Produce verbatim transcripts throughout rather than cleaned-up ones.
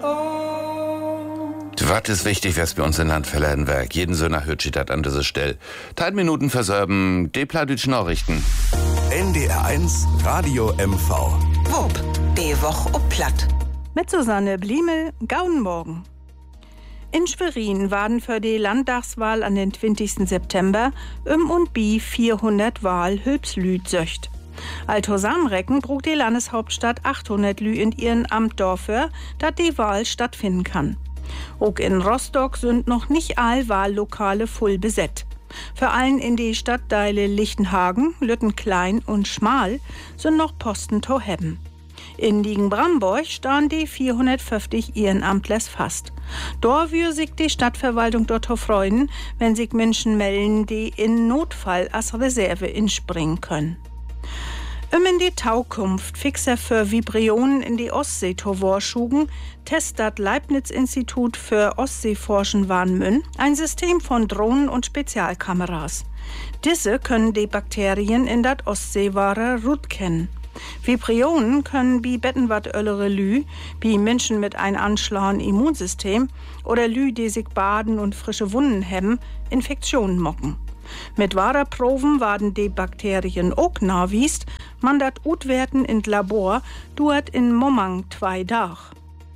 Was ist wichtig, was bei uns in Land verladen werk? Jeden so nach hört das an dieser Stelle. Teil Minuten versorben, die Pladütsch Nachrichten. N D R eins Radio M V. Wupp, die Woche ob Platt. Mit Susanne Bliemel, gauen Morgen. In Schwerin waren für die Landtagswahl an den zwanzigsten September um und bi vierhundert Wahl Hülpslüd söcht. Altosamrecken brug die Landeshauptstadt achthundert Lü in ihren Amt dafür, dass die Wahl stattfinden kann. Auch in Rostock sind noch nicht all Wahllokale voll besetzt. Vor allem in die Stadtteile Lichtenhagen, Lüttenklein und Schmal sind noch Posten to hebben. In Liegen-Bramborg stehen die vierhundertfünfzig Ehrenamtlers fast. Dort würde sich die Stadtverwaltung dort freuen, wenn sich Menschen melden, die in Notfall als Reserve inspringen können. Um in die Taukunft fixer für Vibrionen in die Ostsee zu vorschugen, testet Leibniz-Institut für Ostseeforschen Warnmünn ein System von Drohnen und Spezialkameras. Diese können die Bakterien in dat Ostseewasser Rut kennen. Vibrionen können wie Bettenwattöllere Lü, wie Menschen mit einem anschlagen Immunsystem oder Lü, die sich baden und frische Wunden hemmen, Infektionen mocken. Mit Waderproben werden die Bakterien auch nachwiest, man dat utwerten in Labor, duert in Momang zwei Dach.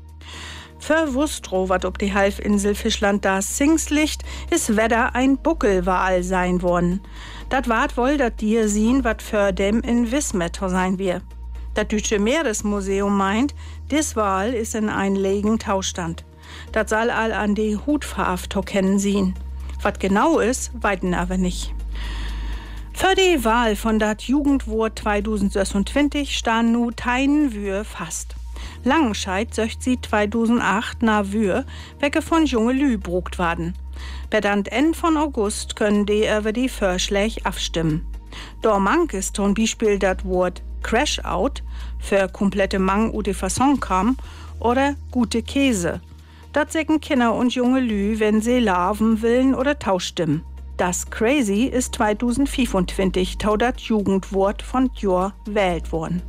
Für Wustro, wat ob die Halbinsel Fischland da Sings liegt, is Wetter ein Buckelwal sein worden. Dat wart wohl dat dir sehen, wat für dem in Wismetter sein wir. Dat Deutsche Meeresmuseum meint, dis Wal is in ein legen Taustand. Dat soll all an die Hutfarbe to kennen sehen. Was genau ist, weiten aber nicht. Für die Wahl von dat Jugendwort zweitausendsechsundzwanzig stehen nu teinen Wür fast. Langenscheid söcht sie zweitausendacht na Wür, wecke von junge Lü brugt werden. Bedant Ende von August können die über die Vorschläge abstimmen. Dormank ist zum Beispiel das Wort Crash Out für komplette Mang ute Fasson kam oder gute Käse. Das sägen Kinder und junge Lü, wenn sie larven willen oder tauschstimmen. Das Crazy ist zweitausendfünfundzwanzig tau dat Jugendwort von Jor wählt worden.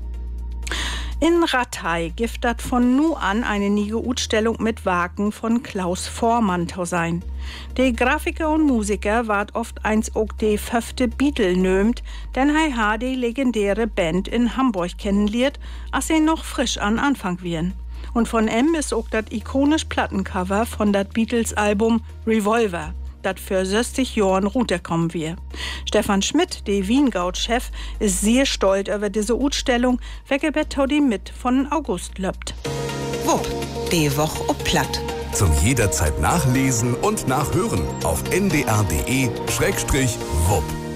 In Rattay gibt dat von nu an eine nie Utstellung mit Wagen von Klaus Vormann tau sein. Die Grafiker und Musiker ward oft eins auch die fünfte Beatle nömt, denn hei ha die legendäre Band in Hamburg kennenlernt, als sie noch frisch an Anfang wiren. Und von M ist auch das ikonisch Plattencover von dat Beatles-Album Revolver, dat für sechzig Jahren runterkommen wir. Stefan Schmidt, der Wiengaut-Chef, ist sehr stolz über diese Ausstellung, welche die mit von August löppt. Wupp, die Woche ob Platt. Zum jederzeit nachlesen und nachhören auf n d r punkt d e Schrägstrich wupp.